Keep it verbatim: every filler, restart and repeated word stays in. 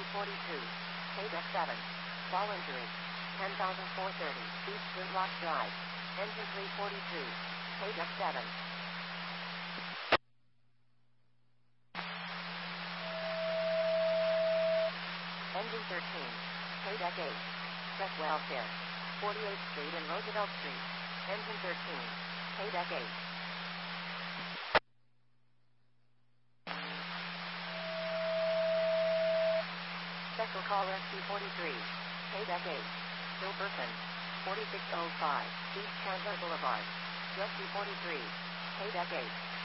forty-two. Paydeck seven. Fall injury. ten thousand four hundred thirty. East Sprint Rock Drive. Engine three forty-two. Paydeck seven. Engine thirteen. Paydeck eight. Press Welfare. forty-eighth Street and Roosevelt Street. Engine thirteen. Paydeck eight. Special Call Rescue forty-three. Paydeck eight. Silverton. forty-six oh five. East Chandler Boulevard. Rescue forty-three. Paydeck eight.